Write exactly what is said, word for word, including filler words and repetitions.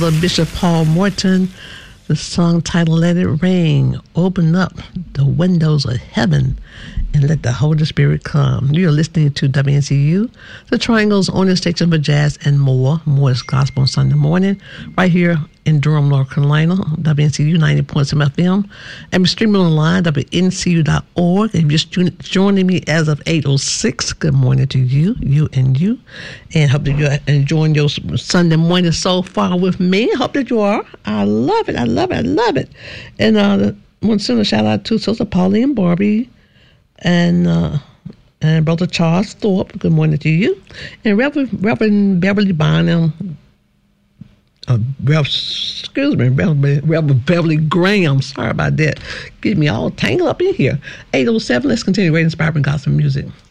Bishop Paul Morton, the song titled Let It Rain. Open up the windows of heaven and let the Holy Spirit come. You're listening to W N C U, the Triangle's only station for jazz and more. More is gospel on Sunday morning, right here in Durham, North Carolina, W N C U ninety point seven F M. And we're streaming online, W N C U dot org. If you're just joining me as of eight oh six, good morning to you, you and you. And hope that you're enjoying your Sunday morning so far with me. Hope that you are. I love it. I love it. I love it. And uh, I want to send a shout out to Sister Pauline Barbie and uh, and Brother Charles Thorpe. Good morning to you. And Reverend, Reverend Beverly Bynum. Uh, Rev, excuse me, Reverend, Reverend Beverly Graham. Sorry about that. Get me all tangled up in here. eight oh seven, let's continue great inspiring gospel music.